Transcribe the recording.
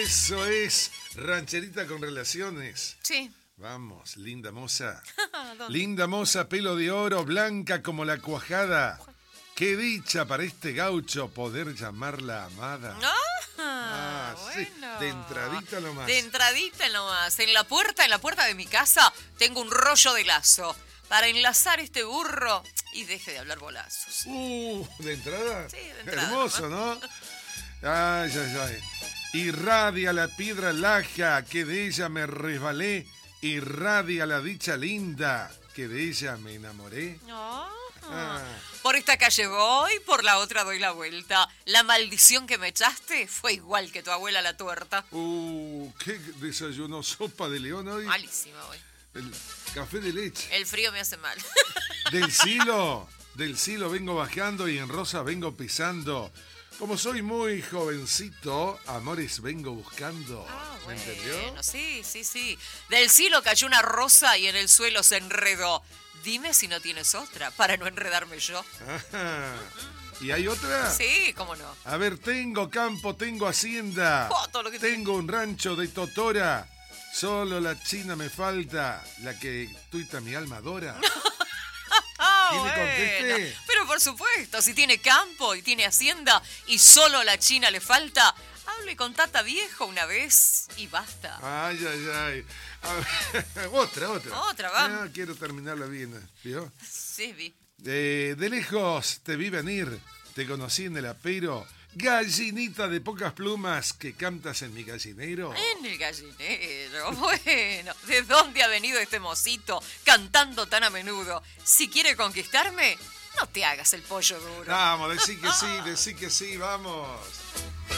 Eso es rancherita con relaciones. Sí. Vamos, linda moza. ¿Dónde? Linda moza, pelo de oro, blanca como la cuajada. Qué dicha para este gaucho poder llamarla amada. Sí, Bueno. de entradita nomás. De entradita nomás. En la puerta de mi casa, tengo un rollo de lazo para enlazar este burro y deje de hablar bolazos. ¿De entrada? Sí, de entrada Hermoso, ¿no? Ay, ay, ay. Irradia la piedra laja, que de ella me resbalé. Irradia la dicha linda, que de ella me enamoré. Por esta calle voy, por la otra doy la vuelta. La maldición que me echaste fue igual que tu abuela la tuerta. ¿Qué desayuno? ¿Sopa de león hoy? Malísima hoy. El café de leche. El frío me hace mal. Del silo vengo bajando y en rosa vengo pisando. Como soy muy jovencito, amores vengo buscando. ¿Me entendió? Bueno, sí. Del cielo cayó una rosa y en el suelo se enredó. Dime si no tienes otra, para no enredarme yo. Ajá. ¿Y hay otra? Sí, cómo no. A ver, tengo campo, tengo hacienda. Todo lo que tengo un rancho de totora. Solo la china me falta, la que tuita mi alma adora. ¿Y le contesté? Pero por supuesto, si tiene campo y tiene hacienda y solo la china le falta, hable con Tata Viejo una vez y basta. Ay, ay, ay. A ver, otra. Otra, vamos. Quiero terminarla bien, ¿vio? Sí, vi. De lejos te vi venir, te conocí en el apero. Gallinita de pocas plumas que cantas en mi gallinero. En el gallinero. Bueno, ¿de dónde ha venido este mocito cantando tan a menudo? Si quiere conquistarme, no te hagas el pollo duro. Vamos, decí que sí, vamos.